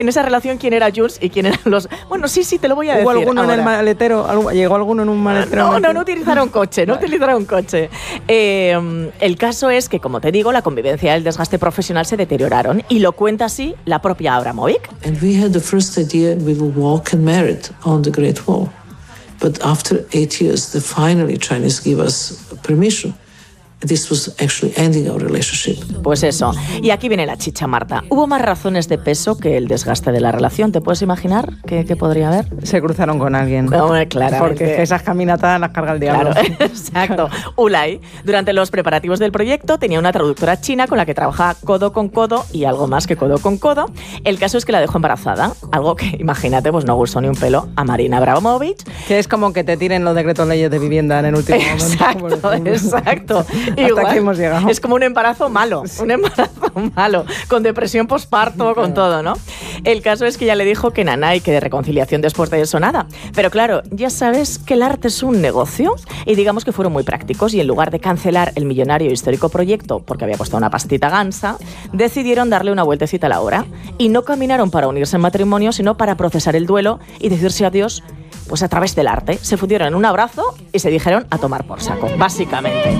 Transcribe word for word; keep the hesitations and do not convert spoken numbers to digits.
en esa relación quién era Jules y quién eran los... Bueno, sí, sí, te lo voy a decir. ¿Hubo alguno ahora. en el maletero? ¿Llegó alguno en un maletero? No, no, no utilizaron coche, no utilizaron coche. Eh, el caso es que, como te digo, la convivencia y el desgaste profesional se deterioraron y lo cuenta así la propia Abramovic. And we had the first idea we will walk and merit on the Great Wall. But after eight years, the finally Chinese give us permission. This was actually ending our relationship. Pues eso. Y aquí viene la chicha, Marta. Hubo más razones de peso que el desgaste de la relación. ¿Te puedes imaginar qué, qué podría haber? Se cruzaron con alguien. No, claramente. Porque esas caminatas las carga el diablo. Claro, exacto. Ulay, durante los preparativos del proyecto, tenía una traductora china con la que trabajaba codo con codo y algo más que codo con codo. El caso es que la dejó embarazada. Algo que, imagínate, pues no gustó ni un pelo a Marina Abramovich. Que es como que te tiren los decretos leyes de vivienda en el último exacto, momento. Exacto. Hasta igual, aquí hemos llegado. Es como un embarazo malo, sí. un embarazo malo, con depresión posparto, con todo, ¿no? El caso es que ya le dijo que nana y que de reconciliación después de eso nada. Pero claro, ya sabes que el arte es un negocio y digamos que fueron muy prácticos y en lugar de cancelar el millonario e histórico proyecto, porque había costado una pastita gansa, decidieron darle una vueltecita a la obra y no caminaron para unirse en matrimonio, sino para procesar el duelo y decirse adiós pues a través del arte. Se fundieron en un abrazo y se dijeron a tomar por saco, básicamente.